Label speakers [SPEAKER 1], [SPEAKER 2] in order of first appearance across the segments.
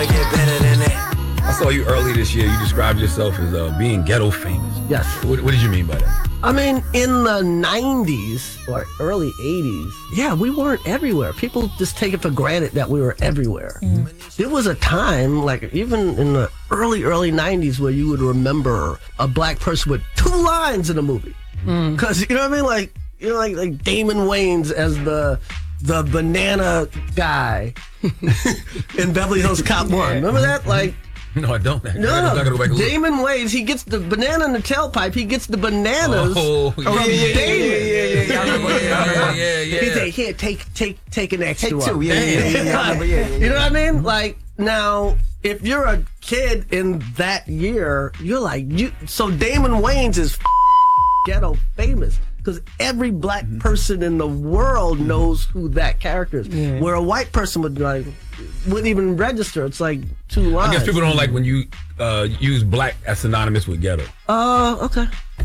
[SPEAKER 1] Get better than that.
[SPEAKER 2] I saw you early this year. You described yourself as being ghetto famous.
[SPEAKER 3] Yes.
[SPEAKER 2] What did you mean by that?
[SPEAKER 3] I mean, in the 90s or early 80s, yeah, we weren't everywhere. People just take it for granted that we were everywhere. There was a time, like even in the early 90s, where you would remember a black person with 2 lines in a movie. Because, you know what I mean? Like, you know, like Damon Wayans as the banana guy in Beverly Hills Cop 1. Remember that? Like,
[SPEAKER 2] No, I don't.
[SPEAKER 3] no. Damon Wayans, he gets the banana in the tailpipe. He gets the bananas
[SPEAKER 2] Oh,
[SPEAKER 3] from
[SPEAKER 2] yeah,
[SPEAKER 3] Damon.
[SPEAKER 2] yeah.
[SPEAKER 3] He say, here, take an extra
[SPEAKER 1] Take 2.
[SPEAKER 3] one.
[SPEAKER 1] Yeah.
[SPEAKER 3] You know what I mean? Like, now, if you're a kid in that year, you're like, so Damon Wayans is ghetto famous. Because every black person in the world knows who that character is. Yeah. Where a white person wouldn't even register. It's like 2 lines.
[SPEAKER 2] I guess people don't like when you use black as synonymous with ghetto.
[SPEAKER 3] Okay.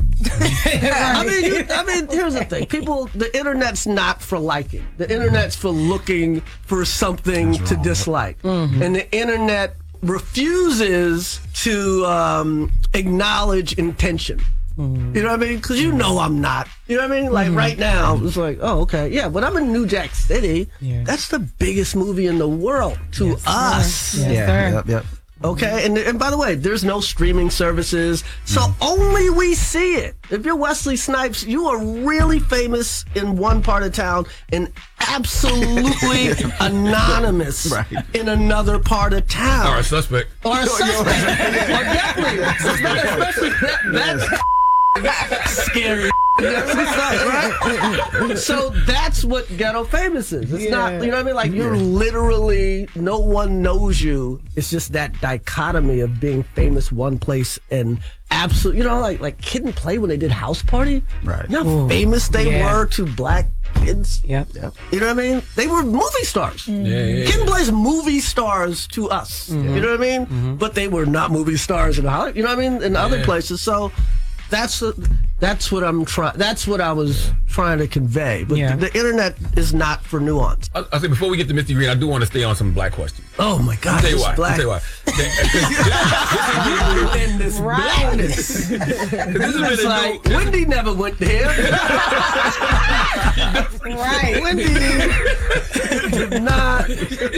[SPEAKER 3] I mean, here's the thing. The internet's not for liking. The internet's for looking for something to dislike. And the internet refuses to acknowledge intention. You know what I mean? Because you know I'm not. You know what I mean? Like right now, it's like, oh, okay. Yeah, but I'm in New Jack City. Yeah. That's the biggest movie in the world to us.
[SPEAKER 1] Yep.
[SPEAKER 3] Okay, and by the way, there's no streaming services, so only we see it. If you're Wesley Snipes, you are really famous in one part of town and absolutely anonymous in another part of town.
[SPEAKER 2] Or a suspect.
[SPEAKER 3] Or a suspect. Or definitely. Especially that's scary. Right? So that's what ghetto famous is. It's not, you know what I mean? Like, you're literally, no one knows you. It's just that dichotomy of being famous one place and absolute, you know, like Kid and Play when they did House Party.
[SPEAKER 1] Right.
[SPEAKER 3] You know how famous they were to black kids?
[SPEAKER 4] Yep.
[SPEAKER 3] You know what I mean? They were movie stars. Kid and Play's movie stars to us. You know what I mean? But they were not movie stars in Hollywood, you know what I mean? In other places. So that's what I'm trying. That's what I was trying to convey. But the internet is not for nuance.
[SPEAKER 2] I say before we get to Misty Green, I do want to stay on some black questions.
[SPEAKER 3] Oh my God!
[SPEAKER 2] I'll tell you why.
[SPEAKER 3] And this blackness. This is like Wendy never went there.
[SPEAKER 4] Right.
[SPEAKER 3] Wendy did not.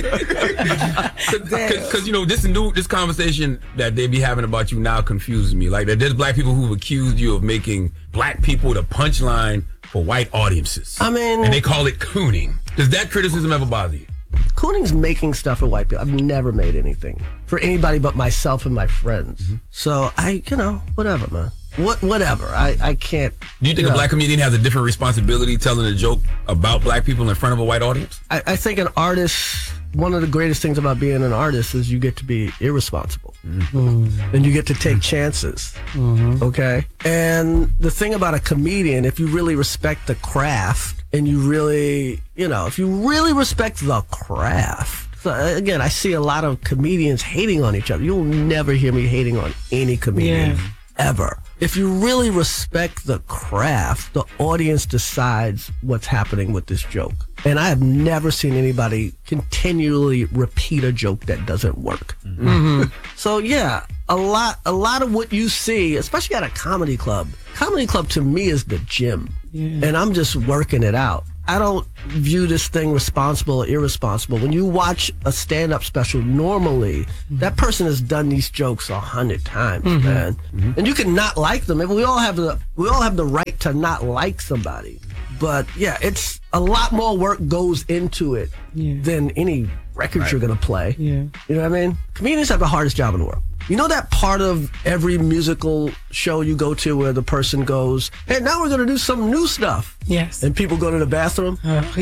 [SPEAKER 2] Because you know this conversation that they be having about you now confuses me. Like there's black people who've accused you of making black people the punchline for white audiences.
[SPEAKER 3] I mean,
[SPEAKER 2] and they call it cooning. Does that criticism ever bother you?
[SPEAKER 3] Cooning's making stuff for white people. I've never made anything for anybody but myself and my friends. So whatever, man. Whatever. I can't.
[SPEAKER 2] Do you think a black comedian has a different responsibility telling a joke about black people in front of a white audience?
[SPEAKER 3] I think an artist, one of the greatest things about being an artist is you get to be irresponsible. And you get to take chances. Okay? And the thing about a comedian, if you really respect the craft and you really, if you really respect the craft. So again, I see a lot of comedians hating on each other. You'll never hear me hating on any comedian. Ever. If you really respect the craft, the audience decides what's happening with this joke. And I have never seen anybody continually repeat a joke that doesn't work. So yeah, a lot of what you see, especially at a comedy club to me is the gym. And I'm just working it out. I don't view this thing responsible or irresponsible. When you watch a stand-up special, normally that person has done these jokes 100 times, man. And you can not like them. And we all have the right to not like somebody. But yeah, it's a lot more work goes into it than any records you're gonna play. You know what I mean? Comedians have the hardest job in the world. You know that part of every musical show you go to where the person goes, hey, now we're going to do some new stuff.
[SPEAKER 4] Yes.
[SPEAKER 3] And people go to the bathroom?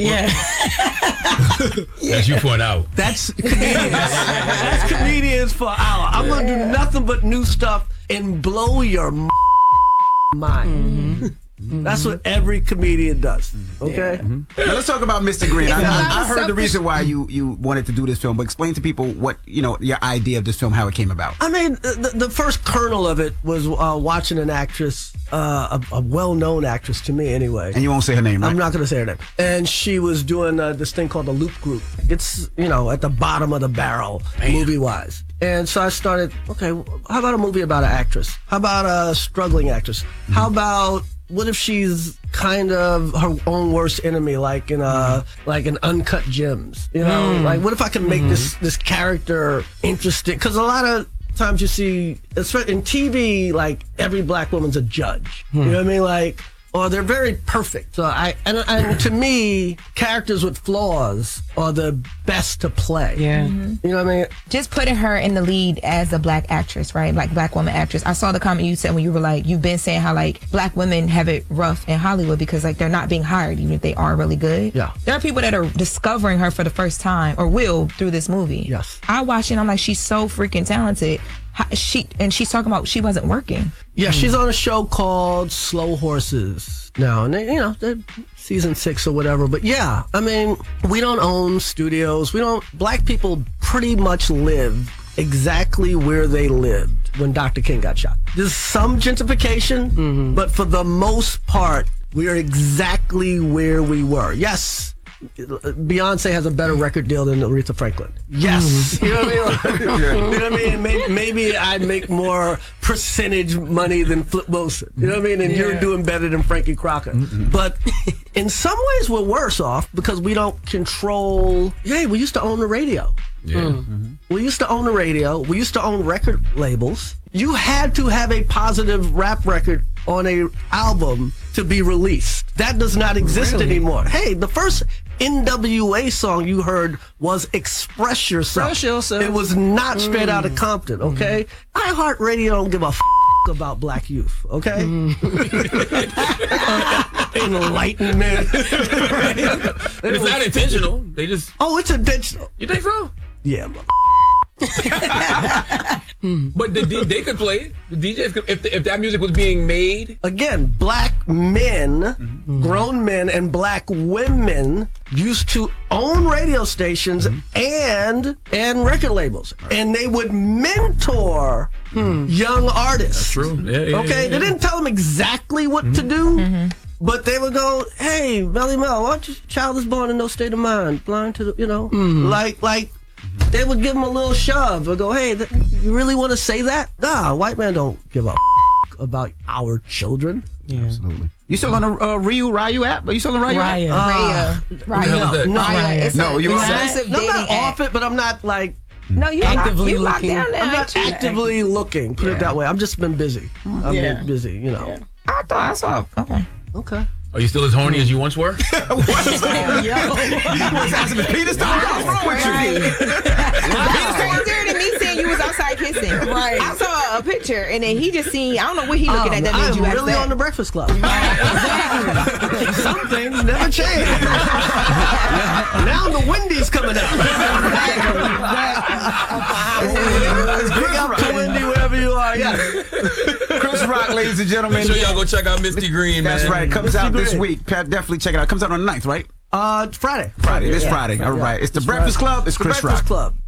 [SPEAKER 2] That's you for an hour.
[SPEAKER 3] That's comedians. That's comedians for an hour. I'm going to do nothing but new stuff and blow your mind. That's what every comedian does. Okay.
[SPEAKER 4] Now let's talk about Mr. Green. I heard the
[SPEAKER 5] Selfish.
[SPEAKER 4] reason why you wanted to do this film, but explain to people what your idea of this film, how it came about.
[SPEAKER 3] I mean, the first kernel of it was watching an actress, a well-known actress to me anyway.
[SPEAKER 4] And you won't say her name, right?
[SPEAKER 3] I'm not going to say her name. And she was doing this thing called the Loop Group. It's, at the bottom of the barrel, movie-wise. And so I started, okay, how about a movie about an actress? How about a struggling actress? How about, what if she's kind of her own worst enemy, like in an Uncut Gems? Like, what if I can make this character interesting? Because a lot of times you see, especially in TV, like every black woman's a judge. You know what I mean? Like, or they're very perfect. So and to me, characters with flaws are the best to play.
[SPEAKER 5] Yeah.
[SPEAKER 3] You know what I mean?
[SPEAKER 6] Just putting her in the lead as a black actress, right? Like black woman actress. I saw the comment you said when you were like, you've been saying how like black women have it rough in Hollywood because like they're not being hired even if they are really good.
[SPEAKER 3] Yeah.
[SPEAKER 6] There are people that are discovering her for the first time or will through this movie.
[SPEAKER 3] Yes.
[SPEAKER 6] I watch it and I'm like, she's so freaking talented. She's talking about she wasn't working.
[SPEAKER 3] Yeah, she's on a show called Slow Horses now, and they're season 6 or whatever. But yeah, I mean, we don't own studios. Black people pretty much live exactly where they lived when Dr. King got shot. There's some gentrification, but for the most part, we are exactly where we were. Yes. Beyonce has a better record deal than Aretha Franklin. Yes. You know what I mean? You know what I mean? Maybe I'd make more percentage money than Flip Wilson. You know what I mean? And you're doing better than Frankie Crocker. But in some ways, we're worse off because we don't control. Hey, we used to own the radio.
[SPEAKER 2] Yeah.
[SPEAKER 3] We used to own the radio. We used to own record labels. You had to have a positive rap record on a album to be released. That does not exist anymore. Hey, the first NWA song you heard was Express Yourself.
[SPEAKER 5] Express Yourself.
[SPEAKER 3] It was not straight out of Compton, okay? iHeartRadio don't give a about black youth, okay? Enlightenment.
[SPEAKER 2] It's not intentional. They just.
[SPEAKER 3] Oh, it's intentional.
[SPEAKER 2] You think so?
[SPEAKER 3] Yeah,
[SPEAKER 2] But they could play it. The DJs could, if that music was being made.
[SPEAKER 3] Again, black men, grown men, and black women used to own radio stations and record labels, and they would mentor young artists.
[SPEAKER 2] That's true. Yeah,
[SPEAKER 3] Okay, they didn't tell them exactly what to do. But they would go, hey, Melly Mel, why don't you, child is born in no state of mind, blind to the, like, they would give them a little shove or go, hey, you really want to say that? Nah, white man don't give a about our children.
[SPEAKER 5] Yeah.
[SPEAKER 4] Absolutely. You still on the Ryu app? Are you still on the Ryu app?
[SPEAKER 6] Raya.
[SPEAKER 2] No.
[SPEAKER 4] No, you're on
[SPEAKER 6] exclusive
[SPEAKER 3] I'm
[SPEAKER 6] dating
[SPEAKER 3] not off
[SPEAKER 6] app.
[SPEAKER 3] it, but I'm not like
[SPEAKER 6] No, you
[SPEAKER 5] Actively
[SPEAKER 6] locked
[SPEAKER 5] looking.
[SPEAKER 6] down there.
[SPEAKER 3] I'm not
[SPEAKER 6] ain't you?
[SPEAKER 3] actively looking. Put it that way. I've just been busy. I've been busy,
[SPEAKER 6] I thought I saw. Okay.
[SPEAKER 3] Okay.
[SPEAKER 2] Are you still as horny as you once were?
[SPEAKER 4] Peter, stop. What's wrong with you?
[SPEAKER 6] That's crazier than me saying you was outside kissing. Right. I saw a picture and then he just seen. I don't know what he looking at. That made
[SPEAKER 3] I'm
[SPEAKER 6] you ask
[SPEAKER 3] really
[SPEAKER 6] that.
[SPEAKER 3] on the Breakfast Club. Some things never change. Now the Wendy's coming out. Big up to Wendy wherever you are. Yeah.
[SPEAKER 4] Chris Rock, ladies and gentlemen.
[SPEAKER 2] Make sure y'all go check out Misty Green, man.
[SPEAKER 4] That's right. Comes out this
[SPEAKER 3] Green.
[SPEAKER 4] week. Definitely check it out. Comes out on the 9th, right?
[SPEAKER 3] Friday.
[SPEAKER 4] Friday. This Friday. All right. It's the Breakfast Club. It's Chris
[SPEAKER 3] Breakfast
[SPEAKER 4] Rock.
[SPEAKER 3] Club.